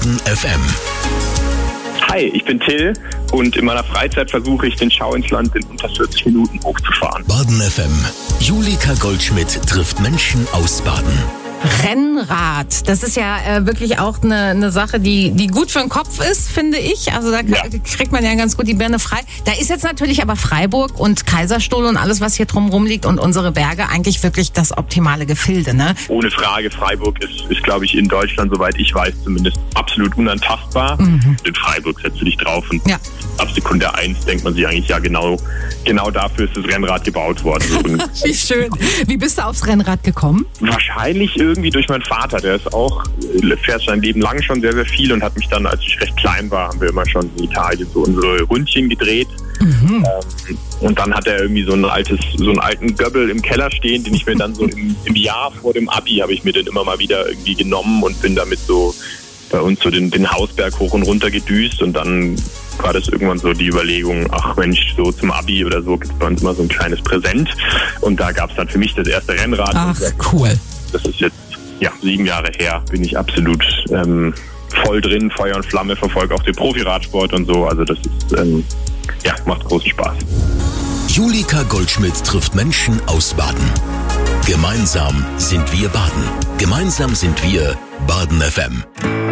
Baden FM. Hi, ich bin Till und in meiner Freizeit versuche ich, den Schau ins Land in unter 40 Minuten hochzufahren. Baden FM. Julika Goldschmidt trifft Menschen aus Baden. Rennrad, das ist ja wirklich auch eine Sache, die gut für den Kopf ist, finde ich. Also da kriegt man ja ganz gut die Birne frei. Da ist jetzt natürlich aber Freiburg und Kaiserstuhl und alles, was hier drumherum liegt und unsere Berge eigentlich wirklich das optimale Gefilde, ne? Ohne Frage, Freiburg ist glaube ich, in Deutschland, soweit ich weiß, zumindest absolut unantastbar. In Freiburg setzt du dich drauf und ab Sekunde 1 denkt man sich eigentlich, ja genau dafür ist das Rennrad gebaut worden. Wie schön. Wie bist du aufs Rennrad gekommen? Wahrscheinlich irgendwie durch meinen Vater, der ist auch, fährt sein Leben lang schon sehr, sehr viel und hat mich dann, als ich recht klein war, haben wir immer schon in Italien so unsere Rundchen gedreht. Und dann hat er irgendwie so einen alten Göbbel im Keller stehen, den ich mir dann so im Jahr vor dem Abi habe ich mir den immer mal wieder irgendwie genommen und bin damit so bei uns so den Hausberg hoch und runter gedüst und dann war das irgendwann so die Überlegung, ach Mensch, so zum Abi oder so gibt es bei uns immer so ein kleines Präsent und da gab es dann für mich das erste Rennrad. Ach, cool. Das ist jetzt 7 Jahre her, bin ich absolut voll drin, Feuer und Flamme, verfolge auch den Profiradsport und so, also das ist, macht großen Spaß. Julika Goldschmidt trifft Menschen aus Baden. Gemeinsam sind wir Baden. Gemeinsam sind wir Baden FM.